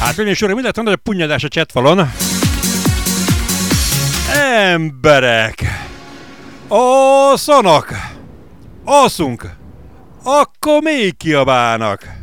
Hölgyeim és uraim, illetve nagyobb punyadás a chatfalon. Emberek! Oszonok! Oszunk! Akkor még kiabálnak!